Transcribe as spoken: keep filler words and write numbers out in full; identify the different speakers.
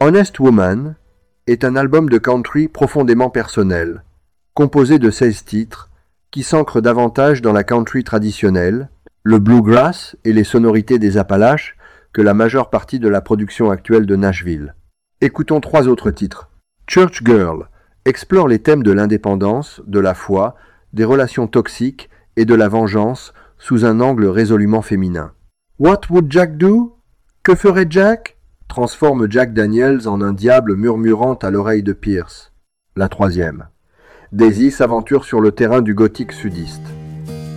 Speaker 1: Honest Woman est un album de country profondément personnel, composé de seize titres, qui s'ancrent davantage dans la country traditionnelle, le bluegrass et les sonorités des Appalaches que la majeure partie de la production actuelle de Nashville. Écoutons trois autres titres. Church Girl explore les thèmes de l'indépendance, de la foi, des relations toxiques et de la vengeance sous un angle résolument féminin. What would Jack do? Que ferait Jack? Transforme Jack Daniels en un diable murmurant à l'oreille de Pierce. La troisième. Daisy s'aventure sur le terrain du gothique sudiste.